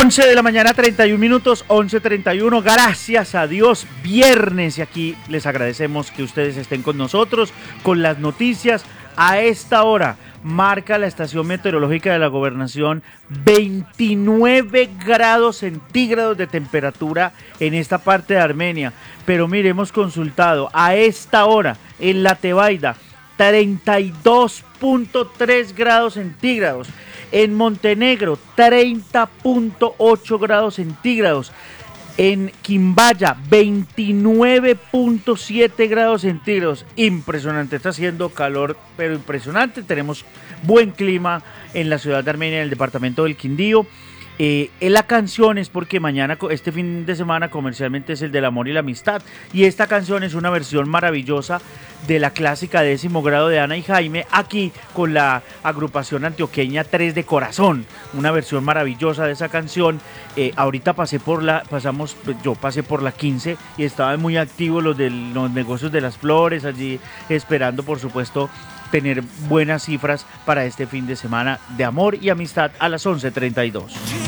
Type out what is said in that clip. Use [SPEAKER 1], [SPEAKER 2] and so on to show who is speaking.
[SPEAKER 1] 11 de la mañana, 31 minutos, 11:31. Gracias a Dios, viernes. Y aquí les agradecemos que ustedes estén con nosotros, con las noticias. A esta hora marca la estación meteorológica de la gobernación 29 grados centígrados de temperatura en esta parte de Armenia. Pero mire, hemos consultado a esta hora en la Tebaida 32.3 grados centígrados. En Montenegro, 30.8 grados centígrados. En Quimbaya, 29.7 grados centígrados. Impresionante, está haciendo calor, pero impresionante. Tenemos buen clima en la ciudad de Armenia, en el departamento del Quindío. La canción es porque mañana, este fin de semana comercialmente es el del amor y la amistad, y esta canción es una versión maravillosa de la clásica 10º grado de Ana y Jaime, aquí con la agrupación antioqueña 3 de Corazón, una versión maravillosa de esa canción. Ahorita yo pasé por la 15 y estaban muy activos los de los negocios de las flores allí, esperando por supuesto tener buenas cifras para este fin de semana de amor y amistad a las 11:32.